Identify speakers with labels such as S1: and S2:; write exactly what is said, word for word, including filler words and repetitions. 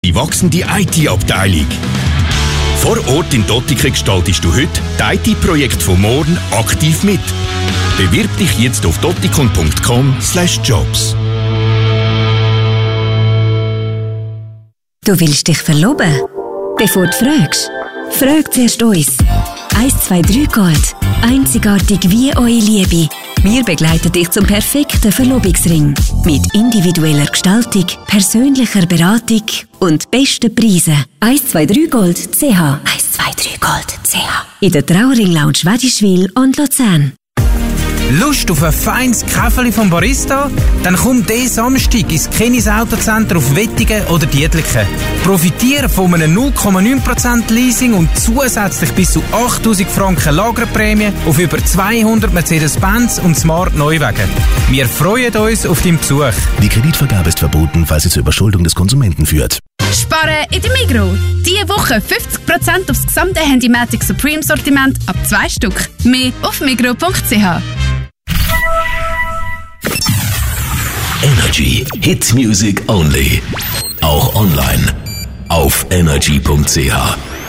S1: Die wachsende I T-Abteilung. Vor Ort in Dottiken gestaltest du heute die I T-Projekte von morgen aktiv mit. Bewirb dich jetzt auf dottikon punkt com slash jobs.
S2: Du willst dich verloben? Bevor du fragst, frag zuerst uns. eins zwei drei Gold. Einzigartig wie eure Liebe. Wir begleiten dich zum perfekten Verlobungsring. Mit individueller Gestaltung, persönlicher Beratung und besten Preisen. eins zwei drei Gold punkt c h. eins zwei drei Gold punkt c h. In der Trauring Lounge Wedischwil und Luzern.
S3: Lust auf ein feines Käferli vom Barista? Dann komm diesen Samstag ins Kenis Autocenter auf Wettigen oder Dietliken. Profitiere von einem null Komma neun Prozent Leasing und zusätzlich bis zu achttausend Franken Lagerprämie auf über zweihundert Mercedes-Benz und Smart Neuwagen. Wir freuen uns auf deinen Besuch.
S4: Die Kreditvergabe ist verboten, falls sie zur Überschuldung des Konsumenten führt.
S5: Sparen in der Migros. Diese Woche fünfzig Prozent aufs gesamte Handymatic Supreme Sortiment ab zwei Stück. Mehr auf migros punkt c h.
S4: Energy Hit Music Only. Auch online auf energy punkt c h.